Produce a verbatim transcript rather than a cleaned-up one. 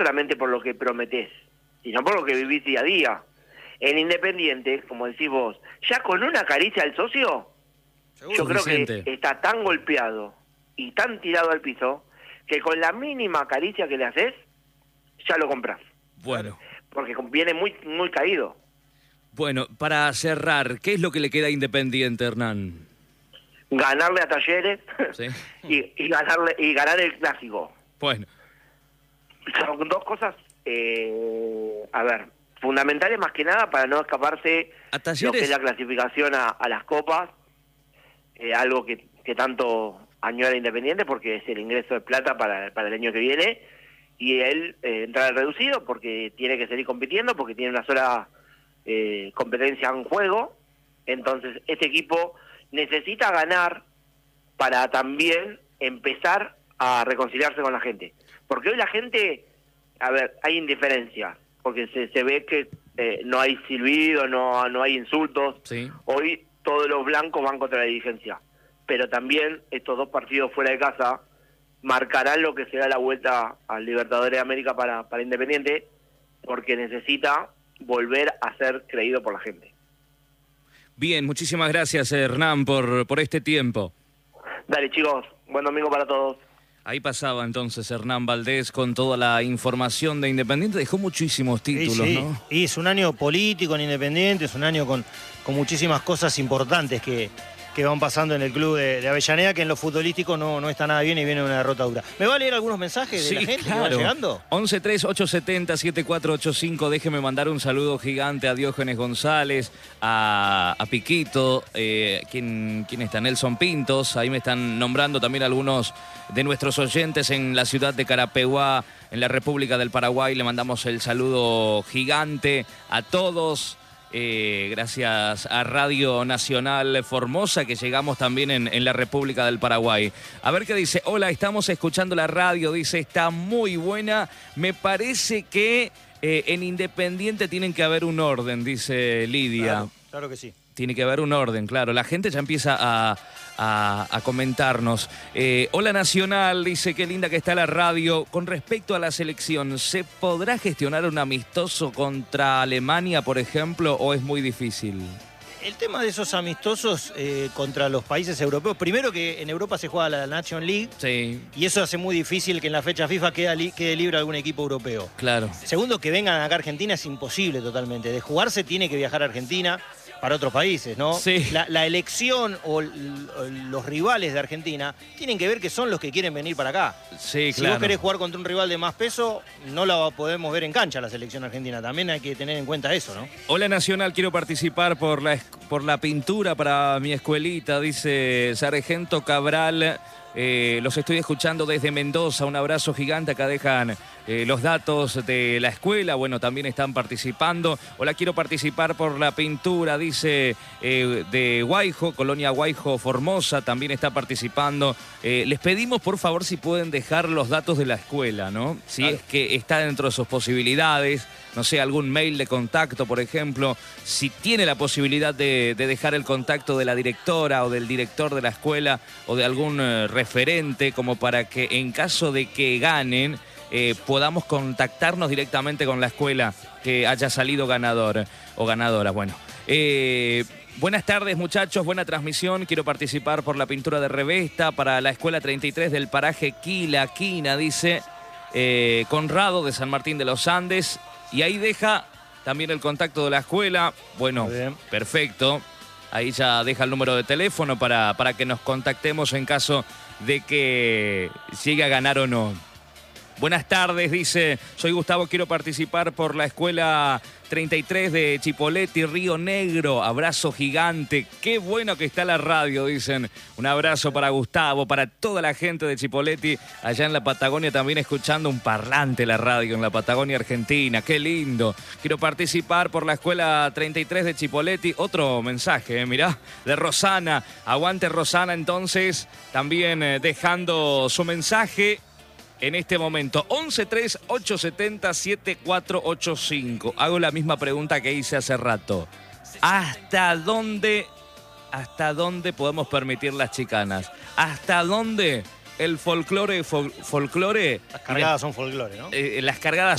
solamente por lo que prometés, sino por lo que vivís día a día. En Independiente, como decís vos, ya con una caricia al socio, Seguro, yo creo Vicente. que está tan golpeado y tan tirado al piso que con la mínima caricia que le haces, ya lo compras. Bueno. Porque viene muy muy caído. Bueno, para cerrar, ¿qué es lo que le queda a Independiente, Hernán? Ganarle a Talleres ¿Sí? y, y ganarle y ganar el clásico. Bueno. Son dos cosas, eh, a ver, fundamentales más que nada para no escaparse A lo Talleres... que es la clasificación a, a las copas, eh, algo que, que tanto añora Independiente porque es el ingreso de plata para, para el año que viene, y él eh, entrar al reducido porque tiene que seguir compitiendo, porque tiene una sola eh, competencia en juego. Entonces este equipo necesita ganar para también empezar a reconciliarse con la gente, porque hoy la gente, a ver, hay indiferencia, porque se, se ve que eh, no hay silbido, no, no hay insultos. Sí. Hoy todos los blancos van contra la dirigencia, pero también estos dos partidos fuera de casa marcarán lo que será la vuelta al Libertadores de América para, para Independiente, porque necesita volver a ser creído por la gente. Bien, muchísimas gracias, Hernán, por, por este tiempo. Dale, chicos, buen domingo para todos. Ahí pasaba entonces Hernán Valdés con toda la información de Independiente. Dejó muchísimos títulos, sí, sí. ¿no? Y es un año político en Independiente, es un año con, con muchísimas cosas importantes que, que van pasando en el club de, de Avellaneda, que en lo futbolístico no, no está nada bien y viene una derrota dura. ¿Me va a leer algunos mensajes de Sí, la gente claro. que va llegando? once tres ocho siete cero siete cuatro ocho cinco. Déjeme mandar un saludo gigante a Diógenes González, a, a Piquito, eh, ¿quién, ¿quién está? Nelson Pintos. Ahí me están nombrando también algunos de nuestros oyentes en la ciudad de Carapeguá, en la República del Paraguay. Le mandamos el saludo gigante a todos. Eh, gracias a Radio Nacional Formosa, que llegamos también en, en la República del Paraguay. A ver qué dice. Hola, estamos escuchando la radio, dice, está muy buena. Me parece que eh, en Independiente tienen que haber un orden, dice Lidia. Claro, claro que sí. Tiene que haber un orden, claro. La gente ya empieza a, a, a comentarnos. Eh, Hola Nacional, dice, qué linda que está la radio. Con respecto a la selección, ¿se podrá gestionar un amistoso contra Alemania, por ejemplo, o es muy difícil? El tema de esos amistosos eh, contra los países europeos, primero que en Europa se juega la Nation League, Sí, y eso hace muy difícil que en la fecha FIFA quede, li quede libre algún equipo europeo. claro. Segundo, que vengan acá a Argentina es imposible totalmente. De jugarse tiene que viajar a Argentina para otros países, ¿no? Sí. La, la elección o l- los rivales de Argentina tienen que ver que son los que quieren venir para acá. Sí, Si claro. vos querés jugar contra un rival de más peso, no la podemos ver en cancha la selección argentina. También hay que tener en cuenta eso, ¿no? Hola Nacional, quiero participar por la, por la pintura para mi escuelita, dice Sargento Cabral. Eh, los estoy escuchando desde Mendoza, un abrazo gigante. Acá dejan eh, los datos de la escuela, bueno, también están participando. Hola, quiero participar por la pintura, dice eh, de Guaijo, Colonia Guaijo Formosa, también está participando. Eh, les pedimos por favor si pueden dejar los datos de la escuela, ¿no? Si Claro. es que está dentro de sus posibilidades, no sé, algún mail de contacto, por ejemplo, si tiene la posibilidad de, de dejar el contacto de la directora o del director de la escuela o de algún eh, referente, como para que en caso de que ganen, eh, podamos contactarnos directamente con la escuela que haya salido ganador o ganadora. Bueno, eh, buenas tardes muchachos, buena transmisión. Quiero participar por la pintura de revesta para la escuela treinta y tres del paraje Quila, Quina, dice eh, Conrado de San Martín de los Andes. Y ahí deja también el contacto de la escuela. Bueno, Muy bien. perfecto. Ahí ya deja el número de teléfono para, para que nos contactemos en caso de que llegue a ganar o no. Buenas tardes, dice, soy Gustavo, quiero participar por la escuela treinta y tres de Chipoleti, Río Negro. Abrazo gigante, qué bueno que está la radio, dicen. Un abrazo para Gustavo, para toda la gente de Chipoleti, allá en la Patagonia también escuchando un parlante la radio en la Patagonia Argentina. Qué lindo. Quiero participar por la escuela treinta y tres de Chipoleti. Otro mensaje, eh, mirá, de Rosana. Aguante Rosana, entonces, también eh, dejando su mensaje en este momento. once tres ocho siete cero siete cuatro ocho cinco. Hago la misma pregunta que hice hace rato. ¿Hasta dónde, hasta dónde podemos permitir las chicanas? ¿Hasta dónde el folclore, fol- folclore, Las cargadas son folclore, ¿no? eh, las cargadas